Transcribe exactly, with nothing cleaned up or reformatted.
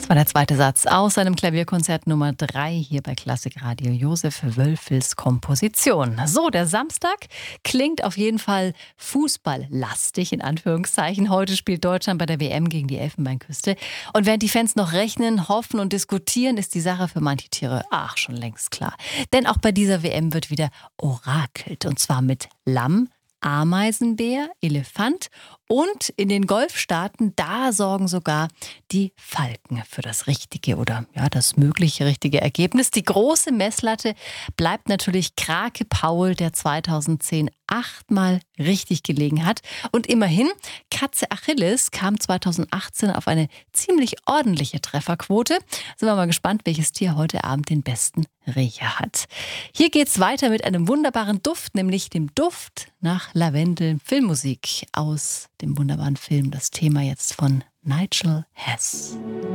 Das war der zweite Satz aus seinem Klavierkonzert Nummer drei hier bei Klassikradio. Josef Wölfels Komposition. So, der Samstag klingt auf jeden Fall fußballlastig, in Anführungszeichen. Heute spielt Deutschland bei der W M gegen die Elfenbeinküste. Und während die Fans noch rechnen, hoffen und diskutieren, ist die Sache für manche Tiere, ach, schon längst klar. Denn auch bei dieser W M wird wieder orakelt. Und zwar mit Lamm, Ameisenbär, Elefant und in den Golfstaaten, da sorgen sogar die Falken für das richtige oder ja, das mögliche richtige Ergebnis. Die große Messlatte bleibt natürlich Krake Paul, der zweitausendzehn achtmal richtig gelegen hat. Und immerhin, Katze Achilles kam zweitausendachtzehn auf eine ziemlich ordentliche Trefferquote. Sind wir mal gespannt, welches Tier heute Abend den besten Riecher hat. Hier geht's weiter mit einem wunderbaren Duft, nämlich dem Duft nach Lavendel. Filmmusik aus dem wunderbaren Film. Das Thema jetzt von Nigel Hess.